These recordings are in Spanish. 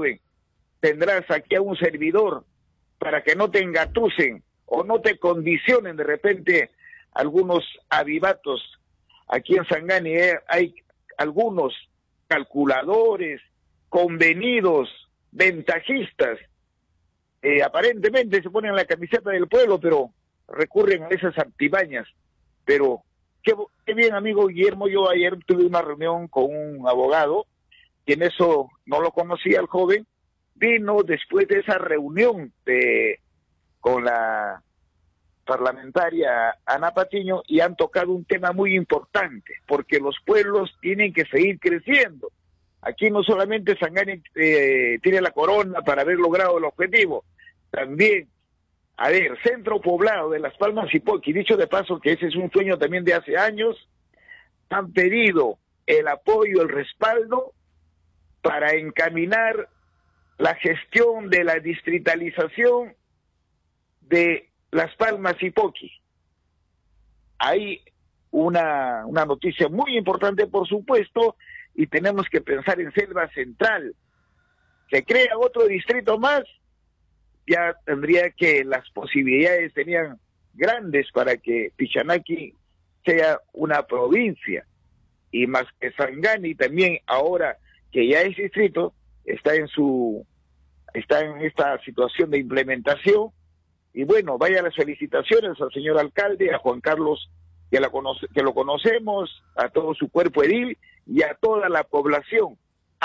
joven, tendrás aquí a un servidor para que no te engatusen o no te condicionen de repente algunos avivatos. Aquí en Sangani hay algunos calculadores, convenidos, ventajistas, aparentemente se ponen la camiseta del pueblo, pero recurren a esas artimañas. Pero qué bien, amigo Guillermo, yo ayer tuve una reunión con un abogado, y en eso no lo conocía al joven, vino después de esa reunión con la parlamentaria Ana Patiño, y han tocado un tema muy importante, porque los pueblos tienen que seguir creciendo. Aquí no solamente Sangani tiene la corona para haber logrado el objetivo, también, a ver, centro poblado de Las Palmas y Poqui, dicho de paso que ese es un sueño también de hace años, han pedido el apoyo, el respaldo para encaminar la gestión de la distritalización de Las Palmas y Poqui. Hay una noticia muy importante, por supuesto, y tenemos que pensar en Selva Central. Se crea otro distrito más, ya tendría que las posibilidades serían grandes para que Pichanaki sea una provincia, y más que Sangani también, ahora que ya es distrito, está en esta situación de implementación. Y bueno, vaya las felicitaciones al señor alcalde, a Juan Carlos, que lo conocemos, a todo su cuerpo edil y a toda la población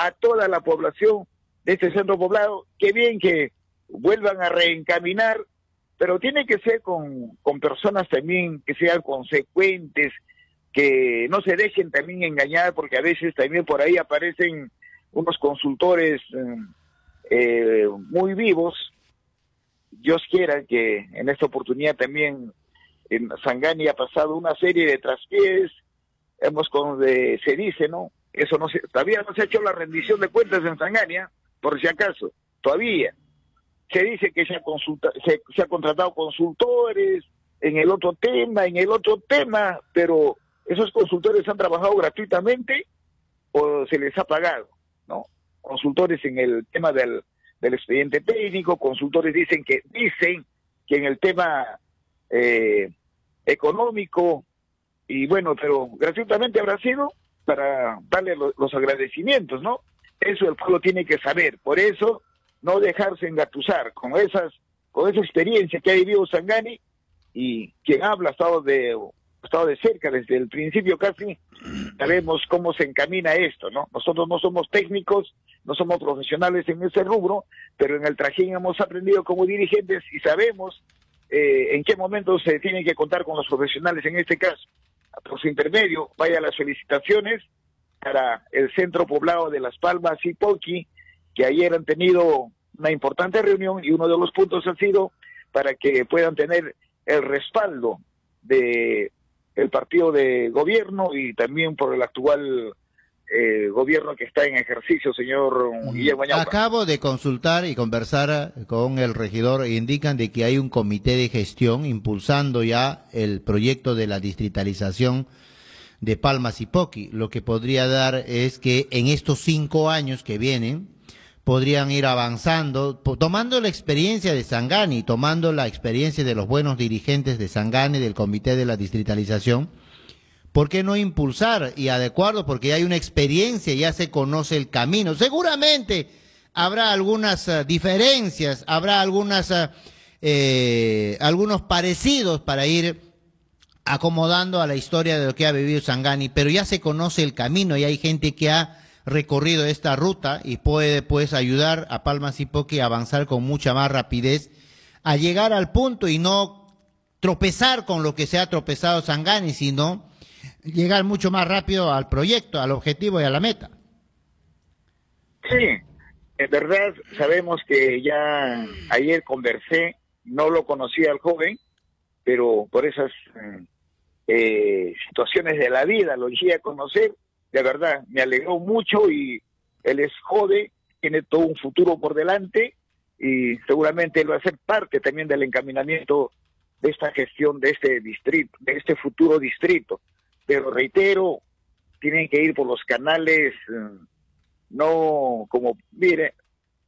de este centro poblado. Qué bien que vuelvan a reencaminar, pero tiene que ser con personas también que sean consecuentes, que no se dejen también engañar, porque a veces también por ahí aparecen unos consultores muy vivos. Dios quiera que en esta oportunidad también en Sangani ha pasado una serie de traspiés, se dice, ¿no? Eso todavía no se ha hecho la rendición de cuentas en Sangani, por si acaso, todavía. Se dice que se ha contratado consultores en el otro tema, pero esos consultores han trabajado gratuitamente o se les ha pagado, ¿no? Consultores en el tema del expediente técnico, consultores dicen que en el tema económico, y bueno, pero gratuitamente habrá sido para darle los agradecimientos, ¿no? Eso el pueblo tiene que saber. Por eso, no dejarse engatusar con esa experiencia que ha vivido Sangani, y quien habla ha estado de cerca desde el principio casi. Sabemos cómo se encamina esto, ¿no? Nosotros no somos técnicos, no somos profesionales en ese rubro, pero en el trajín hemos aprendido como dirigentes y sabemos en qué momento se tiene que contar con los profesionales en este caso. Por su intermedio, vaya las felicitaciones para el centro poblado de Las Palmas y Poqui, que ayer han tenido una importante reunión, y uno de los puntos ha sido para que puedan tener el respaldo de el partido de gobierno y también por el actual gobierno que está en ejercicio, señor Guillermo Ñaupa. Acabo de consultar y conversar con el regidor, e indican de que hay un comité de gestión impulsando ya el proyecto de la distritalización de Palmas y Poqui. Lo que podría dar es que en estos 5 años que vienen podrían ir avanzando, tomando la experiencia de Sangani, tomando la experiencia de los buenos dirigentes de Sangani, del comité de la distritalización. ¿Por qué no impulsar y adecuarlo? Porque hay una experiencia, ya se conoce el camino. Seguramente habrá algunas diferencias, habrá algunos parecidos para ir acomodando a la historia de lo que ha vivido Sangani, pero ya se conoce el camino y hay gente que ha recorrido esta ruta y puede pues ayudar a Palmas y Poqui a avanzar con mucha más rapidez, a llegar al punto y no tropezar con lo que se ha tropezado Sangani, sino llegar mucho más rápido al proyecto, al objetivo y a la meta. Sí, en verdad sabemos que ya ayer conversé, no lo conocía al joven, pero por esas situaciones de la vida lo llegué a conocer. De verdad, me alegró mucho, y él es joven, tiene todo un futuro por delante, y seguramente él va a ser parte también del encaminamiento de esta gestión de este distrito, de este futuro distrito. Pero reitero, tienen que ir por los canales, no como, mire,